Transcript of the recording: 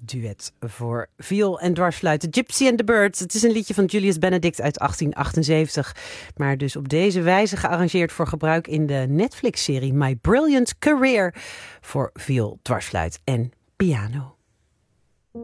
duet voor viool en dwarsfluit. The Gypsy and the Birds. Het is een liedje van Julius Benedict uit 1878. Maar dus op deze wijze gearrangeerd voor gebruik in de Netflix-serie My Brilliant Career voor viool, dwarsfluit en piano.